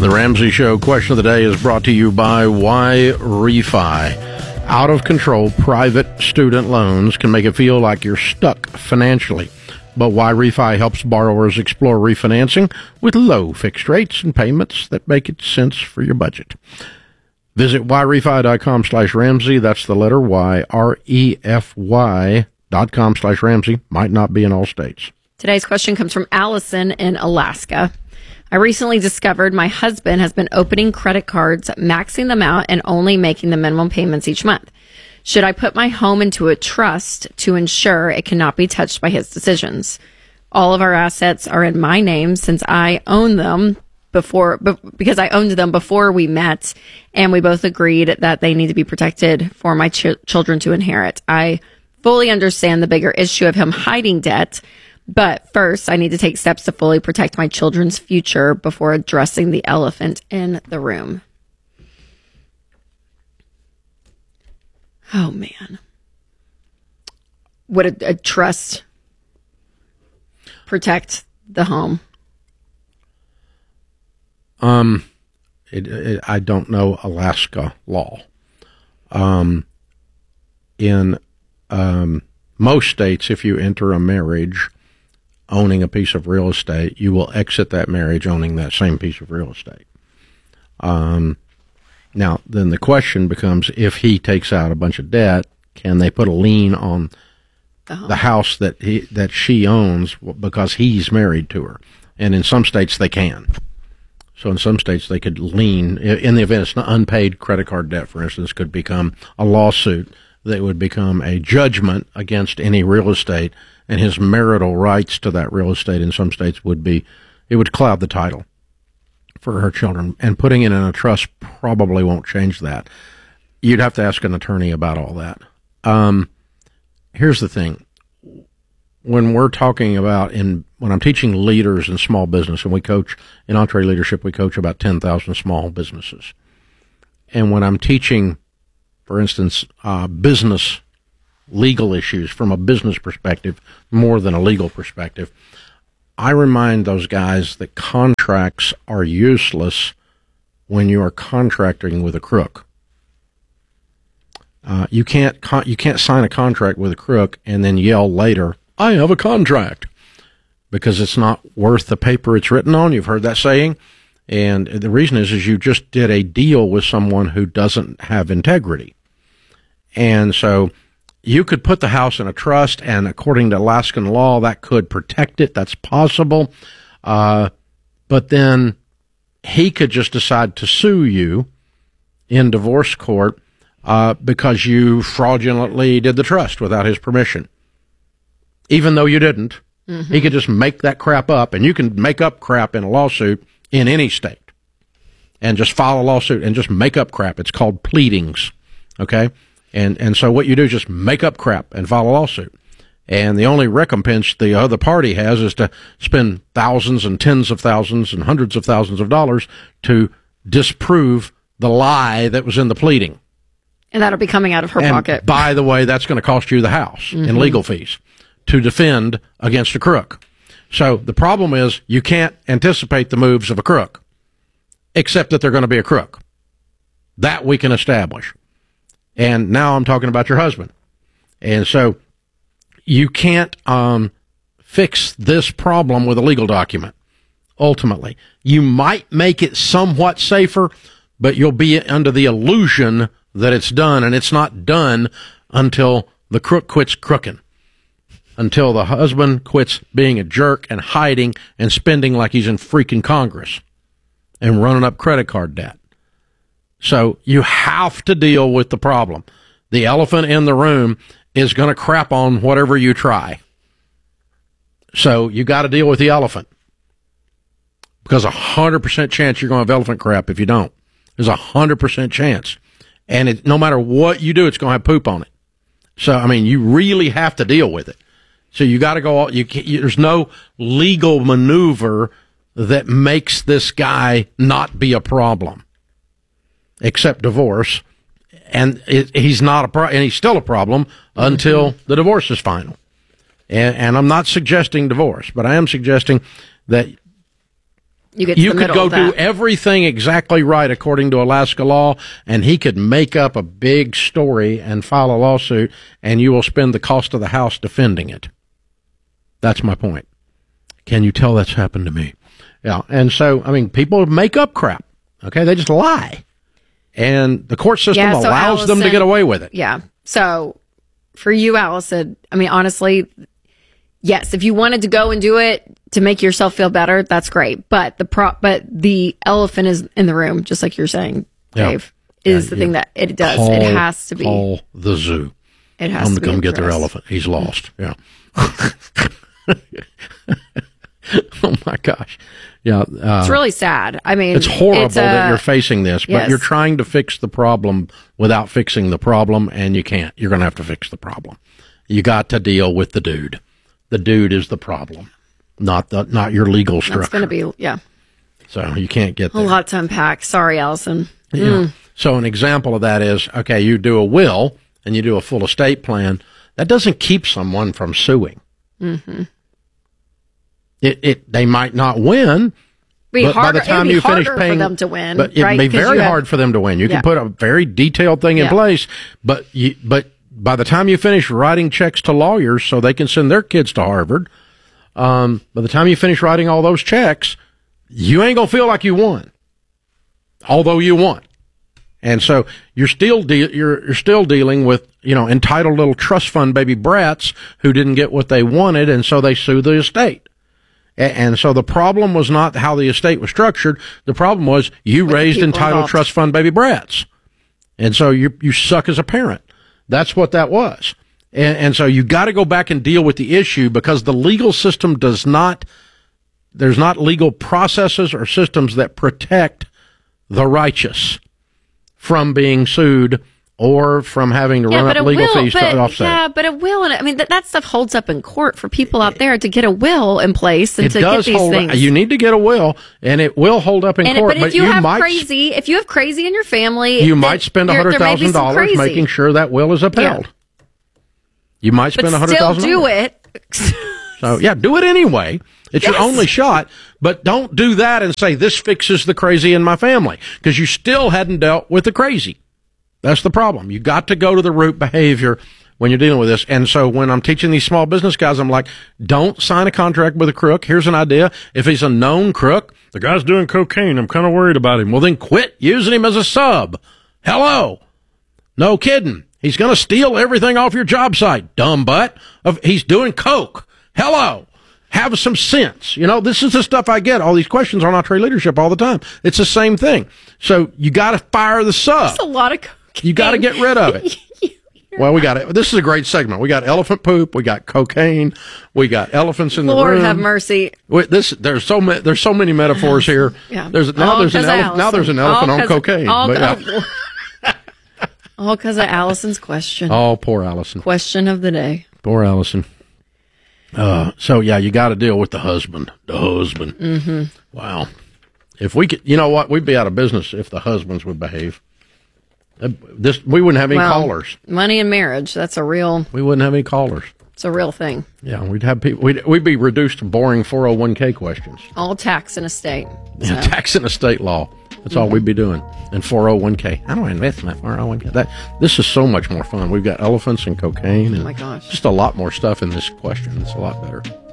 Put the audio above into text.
The Ramsey Show question of the day is brought to you by YRefy. Out of control private student loans can make it feel like you're stuck financially. But YRefy helps borrowers explore refinancing with low fixed rates and payments that make sense for your budget. Visit yrefy.com/Ramsey. That's the letter YREFY.com/Ramsey. Might not be in all states. Today's question comes from Allison in Alaska. I recently discovered my husband has been opening credit cards, maxing them out, and only making the minimum payments each month. Should I put my home into a trust to ensure it cannot be touched by his decisions? All of our assets are in my name since I own them because I owned them before we met, and we both agreed that they need to be protected for my children to inherit. I fully understand the bigger issue of him hiding debt, but first I need to take steps to fully protect my children's future before addressing the elephant in the room. Oh, man. Would a trust protect the home? I don't know Alaska law. In most states, if you enter a marriage owning a piece of real estate, you will exit that marriage owning that same piece of real estate. Now, then the question becomes, if he takes out a bunch of debt, can they put a lien on the house that she owns because he's married to her? And in some states, they can. So in some states, they could lien, in the event it's an unpaid credit card debt, for instance, could become a lawsuit that would become a judgment against any real estate, and his marital rights to that real estate in some states it would cloud the title for her children, and putting it in a trust probably won't change that. You'd have to ask an attorney about all that. Here's the thing. When we're talking about, when I'm teaching leaders in small business, and we coach in EntreLeadership, we coach about 10,000 small businesses. And when I'm teaching, for instance, business legal issues from a business perspective more than a legal perspective, I remind those guys that contracts are useless when you are contracting with a crook. You can't sign a contract with a crook and then yell later, I have a contract, because it's not worth the paper it's written on. You've heard that saying. And the reason is you just did a deal with someone who doesn't have integrity. And so you could put the house in a trust, and according to Alaskan law, that could protect it. That's possible. But then he could just decide to sue you in divorce court because you fraudulently did the trust without his permission. Even though you didn't, he could just make that crap up, and you can make up crap in a lawsuit in any state and just file a lawsuit and just make up crap. It's called pleadings, okay? And so what you do is just make up crap and file a lawsuit. And the only recompense the other party has is to spend thousands and tens of thousands and hundreds of thousands of dollars to disprove the lie that was in the pleading. And that'll be coming out of her pocket. By the way, that's going to cost you the house in legal fees to defend against a crook. So the problem is you can't anticipate the moves of a crook, except that they're going to be a crook. That we can establish. And now I'm talking about your husband. And so you can't fix this problem with a legal document, ultimately. You might make it somewhat safer, but you'll be under the illusion that it's done, and it's not done until the crook quits crooking, until the husband quits being a jerk and hiding and spending like he's in freaking Congress and running up credit card debt. So you have to deal with the problem. The elephant in the room is going to crap on whatever you try. So you got to deal with the elephant, because 100% chance you're going to have elephant crap if you don't. There's 100% chance. And no matter what you do, it's going to have poop on it. So, I mean, you really have to deal with it. So you got to go, there's no legal maneuver that makes this guy not be a problem, except divorce. And he's not and he's still a problem until the divorce is final. And I'm not suggesting divorce, but I am suggesting that You get to You the could middle go of that. do everything exactly right according to Alaska law, and he could make up a big story and file a lawsuit, and you will spend the cost of the house defending it. That's my point. Can you tell that's happened to me? Yeah, and so, I mean, people make up crap, okay? They just lie. And the court system Yeah, so allows them to Allison- get away with it. Yeah. So for you, Allison, I mean, honestly, yes, if you wanted to go and do it to make yourself feel better, that's great. But the elephant is in the room, just like you're saying, Yeah. Dave, is the thing that it does. Call, it has to be. Call the zoo. It has Tell them to to be come get their addressed. elephant. He's lost. Yeah. Oh my gosh. Yeah. It's really sad. I mean, It's horrible it's, that you're facing this, but yes. you're trying to fix the problem without fixing the problem, and you can't. You're going to have to fix the problem. You got to deal with the dude. The dude is the problem, not your legal structure. It's going to be, yeah, So you can't get a there. lot to unpack. Sorry, Allison. Yeah. So an example of that is, okay, you do a will and you do a full estate plan. That doesn't keep someone from suing. Mm-hmm. They might not win, Be but by the time you finish harder paying, for them to win, but it'd right? be 'Cause very you have- hard for them to win. You Yeah. can put a very detailed thing in Yeah. place, but by the time you finish writing checks to lawyers so they can send their kids to Harvard, by the time you finish writing all those checks, you ain't gonna feel like you won, although you won. And so you're still dealing with, entitled little trust fund baby brats who didn't get what they wanted, and so they sue the estate. And so the problem was not how the estate was structured. The problem was you raised people entitled involved. trust fund baby brats. And so you suck as a parent. That's what that was. And so you got to go back and deal with the issue because the legal system there's not legal processes or systems that protect the righteous from being sued or from having to run up legal fees to offset. Yeah, but a will, I mean, that stuff holds up in court for people out there to get a will in place and It to does get these hold. things. You need to get a will, and it will hold up in court. But if you have crazy in your family, you might spend $100,000 making sure that will is upheld. Yeah. You might spend but still $100,000. do it. So yeah, do it anyway. It's your only shot, but don't do that and say this fixes the crazy in my family because you still hadn't dealt with the crazy. That's the problem. You got to go to the root behavior when you're dealing with this. And so when I'm teaching these small business guys, I'm like, don't sign a contract with a crook. Here's an idea. If he's a known crook, the guy's doing cocaine, I'm kind of worried about him. Well, then quit using him as a sub. Hello. No kidding. He's going to steal everything off your job site. Dumb butt. He's doing coke. Hello. Have some sense. This is the stuff I get. All these questions on Entree Leadership all the time. It's the same thing. So you got to fire the sub. That's a lot of cocaine. You got to get rid of it. Well, we got it. This is a great segment. We got elephant poop. We got cocaine. We got elephants in the room. Lord have mercy. There's so many metaphors here. Yeah. There's an elephant on cocaine. All because of Allison's question. Oh, poor Allison. Question of the day. Poor Allison. So yeah, you got to deal with the husband. The husband. Mm-hmm. Wow. If we could, you know what? We'd be out of business if the husbands would behave. We wouldn't have any callers. Money in marriage. We wouldn't have any callers. It's a real thing. Yeah, we'd have people. We'd be reduced to boring 401k questions. All tax and estate. Yeah, tax and estate law. That's all we'd be doing. And 401k. I don't invest in that 401k. This is so much more fun. We've got elephants and cocaine. And oh my gosh. Just a lot more stuff in this question. It's a lot better.